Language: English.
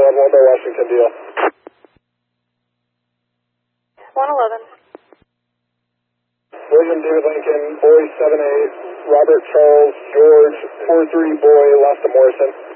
1 by Washington, deal. 111. William David Lincoln, Boy 78, Robert Charles, George, 43 Boy, left to Morrison.